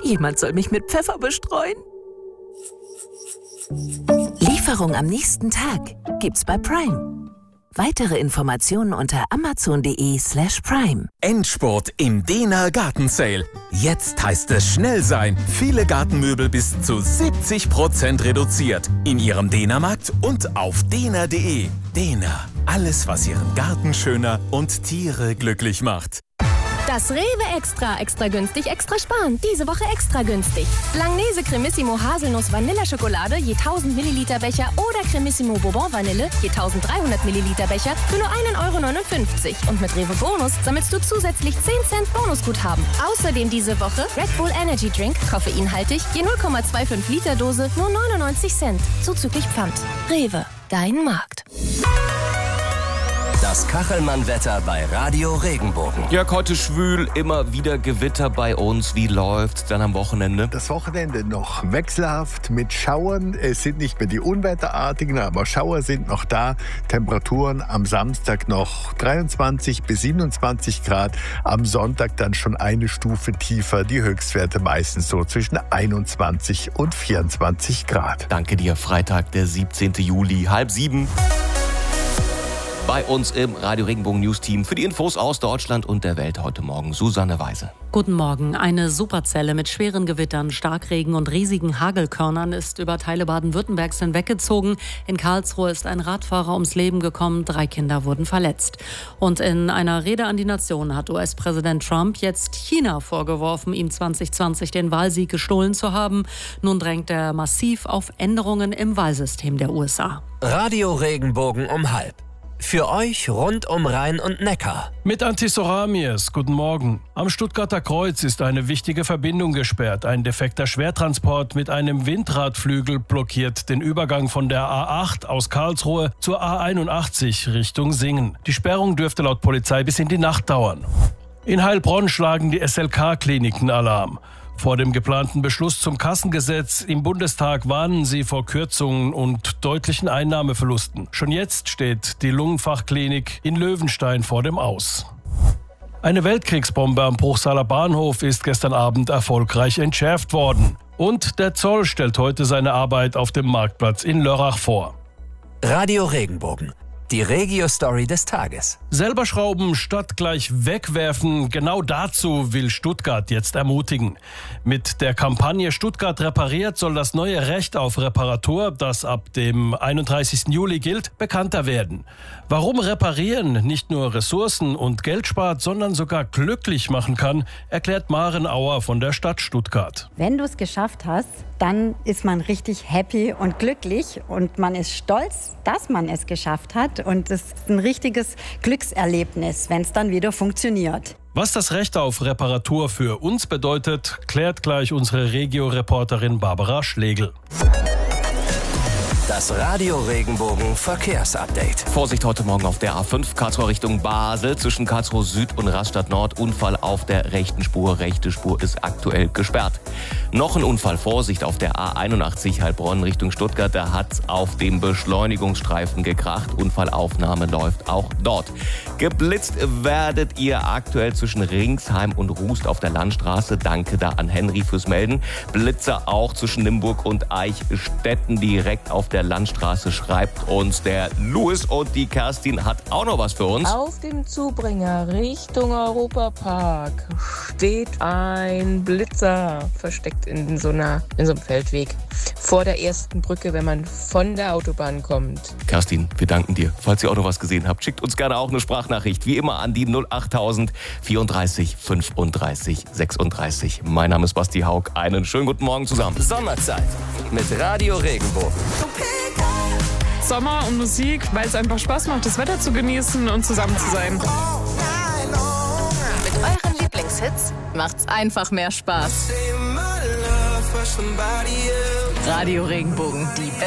Jemand soll mich mit Pfeffer bestreuen. Lieferung am nächsten Tag gibt's bei Prime. Weitere Informationen unter amazon.de/prime. Endspurt im Dehner Gartensale. Jetzt heißt es schnell sein. Viele Gartenmöbel bis zu 70% reduziert. In Ihrem Dehnermarkt und auf dehner.de. Dehner. Alles, was Ihren Garten schöner und Tiere glücklich macht. Das Rewe Extra günstig, extra sparen. Diese Woche extra günstig. Langnese Cremissimo Haselnuss Vanilleschokolade je 1000 Milliliter Becher oder Cremissimo Bourbon Vanille je 1300 Milliliter Becher für nur 1,59 €. Und mit Rewe Bonus sammelst du zusätzlich 10 Cent Bonusguthaben. Außerdem diese Woche Red Bull Energy Drink, koffeinhaltig, je 0,25 Liter Dose, nur 99 Cent. Zuzüglich Pfand. Rewe, dein Markt. Das Kachelmann-Wetter bei Radio Regenbogen. Jörg, heute schwül, immer wieder Gewitter bei uns. Wie läuft's dann am Wochenende? Das Wochenende noch wechselhaft mit Schauern. Es sind nicht mehr die unwetterartigen, aber Schauer sind noch da. Temperaturen am Samstag noch 23 bis 27 Grad. Am Sonntag dann schon eine Stufe tiefer. Die Höchstwerte meistens so zwischen 21 und 24 Grad. Danke dir. Freitag, der 17. Juli, 6:30. Bei uns im Radio Regenbogen News Team für die Infos aus Deutschland und der Welt heute Morgen Susanne Weise. Guten Morgen. Eine Superzelle mit schweren Gewittern, Starkregen und riesigen Hagelkörnern ist über Teile Baden-Württembergs hinweggezogen. In Karlsruhe ist ein Radfahrer ums Leben gekommen, 3 Kinder wurden verletzt. Und in einer Rede an die Nation hat US-Präsident Trump jetzt China vorgeworfen, ihm 2020 den Wahlsieg gestohlen zu haben. Nun drängt er massiv auf Änderungen im Wahlsystem der USA. Radio Regenbogen um 12:30. Für euch rund um Rhein und Neckar. Mit Antisoramiers, guten Morgen. Am Stuttgarter Kreuz ist eine wichtige Verbindung gesperrt. Ein defekter Schwertransport mit einem Windradflügel blockiert den Übergang von der A8 aus Karlsruhe zur A81 Richtung Singen. Die Sperrung dürfte laut Polizei bis in die Nacht dauern. In Heilbronn schlagen die SLK-Kliniken Alarm. Vor dem geplanten Beschluss zum Kassengesetz im Bundestag warnen sie vor Kürzungen und deutlichen Einnahmeverlusten. Schon jetzt steht die Lungenfachklinik in Löwenstein vor dem Aus. Eine Weltkriegsbombe am Bruchsaler Bahnhof ist gestern Abend erfolgreich entschärft worden. Und der Zoll stellt heute seine Arbeit auf dem Marktplatz in Lörrach vor. Radio Regenbogen. Die Regio-Story des Tages. Selber schrauben statt gleich wegwerfen, genau dazu will Stuttgart jetzt ermutigen. Mit der Kampagne Stuttgart repariert soll das neue Recht auf Reparatur, das ab dem 31. Juli gilt, bekannter werden. Warum Reparieren nicht nur Ressourcen und Geld spart, sondern sogar glücklich machen kann, erklärt Maren Auer von der Stadt Stuttgart. Wenn du es geschafft hast, dann ist man richtig happy und glücklich und man ist stolz, dass man es geschafft hat. Und es ist ein richtiges Glückserlebnis, wenn es dann wieder funktioniert. Was das Recht auf Reparatur für uns bedeutet, klärt gleich unsere Regio-Reporterin Barbara Schlegel. Das Radio Regenbogen Verkehrsupdate. Vorsicht heute Morgen auf der A5 Karlsruhe Richtung Basel. Zwischen Karlsruhe Süd und Rastatt Nord Unfall auf der rechten Spur. Rechte Spur ist aktuell gesperrt. Noch ein Unfall. Vorsicht auf der A81 Heilbronn Richtung Stuttgart. Da hat's auf dem Beschleunigungsstreifen gekracht. Unfallaufnahme läuft auch dort. Geblitzt werdet ihr aktuell zwischen Ringsheim und Rust auf der Landstraße. Danke da an Henry fürs Melden. Blitzer auch zwischen Limburg und Eichstätten direkt auf der Landstraße, schreibt uns der Louis, und die Kerstin hat auch noch was für uns. Auf dem Zubringer Richtung Europapark steht ein Blitzer versteckt in so einem Feldweg vor der ersten Brücke, wenn man von der Autobahn kommt. Kerstin, wir danken dir. Falls ihr auch noch was gesehen habt, schickt uns gerne auch eine Sprachnachricht. Wie immer an die 08000 34 35 36. Mein Name ist Basti Haug. Einen schönen guten Morgen zusammen. Sommerzeit mit Radio Regenbogen. Sommer und Musik, weil es einfach Spaß macht, das Wetter zu genießen und zusammen zu sein. Mit euren Lieblingshits macht's einfach mehr Spaß. Radio Regenbogen, die